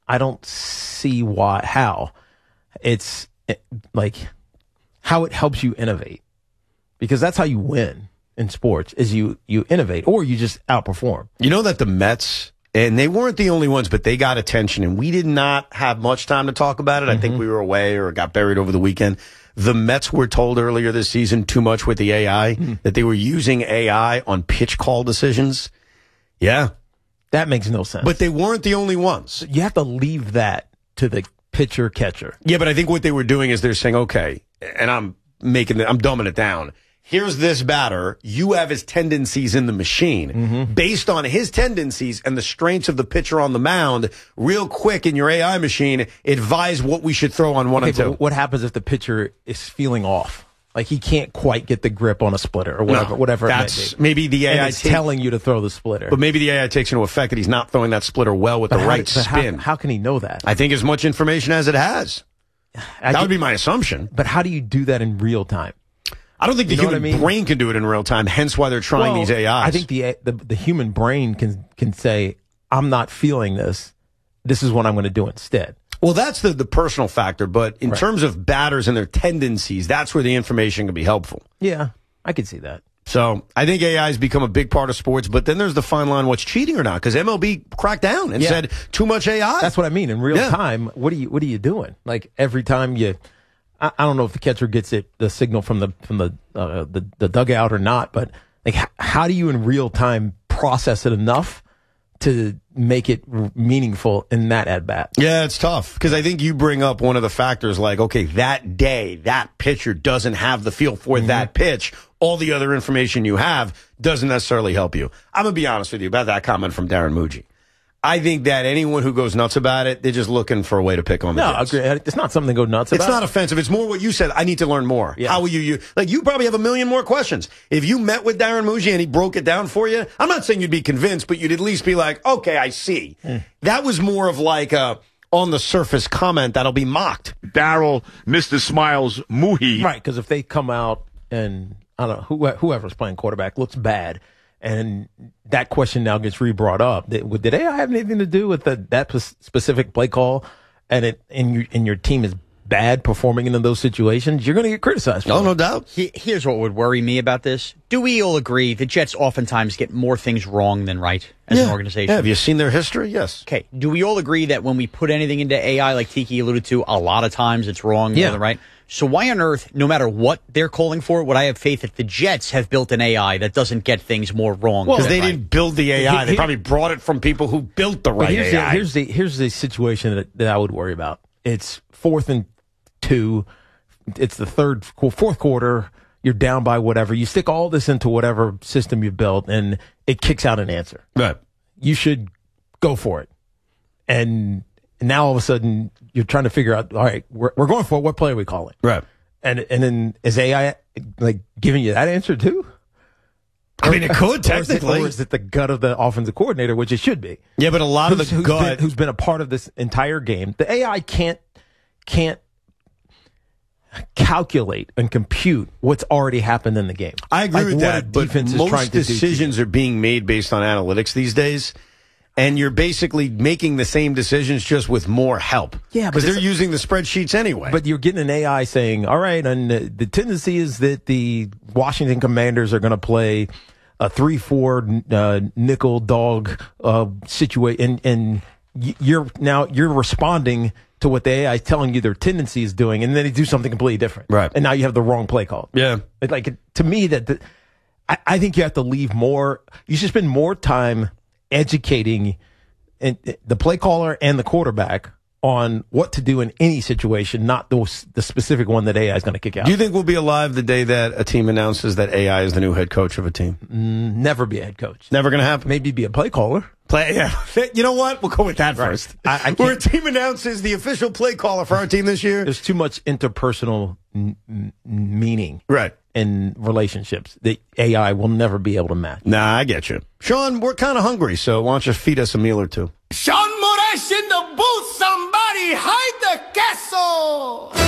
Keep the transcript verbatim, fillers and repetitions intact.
I don't see why, how it's it, like how it helps you innovate, because that's how you win in sports is you, you innovate or you just outperform. You know that the Mets, and they weren't the only ones, but they got attention, and we did not have much time to talk about it. Mm-hmm. I think we were away or got buried over the weekend. The Mets were told earlier this season too much with the A I, mm-hmm. that they were using A I on pitch call decisions. Yeah. That makes no sense. But they weren't the only ones. You have to leave that to the pitcher catcher. Yeah, but I think what they were doing is they're saying, okay, and I'm making the, I'm dumbing it down. Here's this batter. You have his tendencies in the machine. Mm-hmm. Based on his tendencies and the strengths of the pitcher on the mound, real quick in your A I machine, advise what we should throw on one okay, and two. But what happens if the pitcher is feeling off? Like he can't quite get the grip on a splitter or whatever, no, whatever that's, it may be. Maybe the A I and it's take, telling you to throw the splitter. But maybe the A I takes into effect that he's not throwing that splitter well with but the how, right spin. How, how can he know that? I think as much information as it has. I that get, would be my assumption. But how do you do that in real time? I don't think the you know human I mean? brain can do it in real time, hence why they're trying well, these A Is. I think the, the the human brain can can say, I'm not feeling this. This is what I'm going to do instead. Well, that's the, the personal factor, but in right. terms of batters and their tendencies, that's where the information can be helpful. Yeah, I can see that. So I think A I has become a big part of sports, but then there's the fine line, what's cheating or not, because M L B cracked down and yeah. said too much A I. That's what I mean. In real yeah. time, what are you what are you doing? Like every time you, I, I don't know if the catcher gets it the signal from the from the uh, the, the dugout or not, but like h- how do you in real time process it enough to make it r- meaningful in that at bat? Yeah, it's tough because I think you bring up one of the factors like, okay, that day, that pitcher doesn't have the feel for mm-hmm. that pitch. All the other information you have doesn't necessarily help you. I'm going to be honest with you about that comment from Darren Muji. I think that anyone who goes nuts about it, they're just looking for a way to pick on the No, kids. agree. It's not something to go nuts about. It's not offensive. It's more what you said. I need to learn more. Yeah. How will you use? Like, you probably have a million more questions. If you met with Darren Muji and he broke it down for you, I'm not saying you'd be convinced, but you'd at least be like, okay, I see. Mm. That was more of like a on the surface comment that'll be mocked. Darryl, Mister Smiles, Muhi. Right, because if they come out and, I don't know, who, whoever's playing quarterback looks bad, and that question now gets re-brought up. Did, did A I have anything to do with the, that specific play call? And it and your and your team is bad performing in those situations, you're going to get criticized for Oh, it. no doubt. He, here's what would worry me about this. Do we all agree the Jets oftentimes get more things wrong than right as yeah. an organization? Yeah. Have you seen their history? Yes. Okay. Do we all agree that when we put anything into A I, like Tiki alluded to, a lot of times it's wrong yeah. more than right? So why on earth, no matter what they're calling for, would I have faith that the Jets have built an A I that doesn't get things more wrong? Because they right? didn't build the A I. They probably brought it from people who built the right here's A I. The, here's the here's the situation that, that I would worry about. It's fourth and two. It's the third, fourth quarter. You're down by whatever. You stick all this into whatever system you built, and it kicks out an answer. Right. You should go for it. And now all of a sudden you're trying to figure out, all right, we're, we're going for it. What play are we calling? Right. And and then is A I like giving you that answer too? I mean, it could, or is it, technically. or is it the gut of the offensive coordinator, which it should be? Yeah, but a lot who's, of the who's gut. Been, who's been a part of this entire game. The A I can't can't calculate and compute what's already happened in the game. I agree like with that, but most decisions to are being made based on analytics these days. And you're basically making the same decisions just with more help. Yeah, because they're using the spreadsheets anyway. But you're getting an A I saying, all right, and the, the tendency is that the Washington Commanders are going to play a three four uh, nickel dog uh, situation. And, and you're now you're responding to what the A I is telling you their tendency is doing, and then they do something completely different. Right. And now you have the wrong play call. Yeah. It, like, to me, that the, I, I think you have to leave more, you should spend more time educating the play caller and the quarterback on what to do in any situation, not the, the specific one that A I is going to kick out. Do you think we'll be alive the day that a team announces that A I is the new head coach of a team? Mm, never be a head coach. Never going to happen? Maybe be a play caller. Play, yeah. You know what? We'll go with that right. first. I, I Where a team announces the official play caller for our team this year. There's too much interpersonal n- n- meaning. Right. In relationships that A I will never be able to match. Nah, I get you. Sean, we're kind of hungry, so why don't you feed us a meal or two? Sean Moraes in the booth. Somebody hide the queso.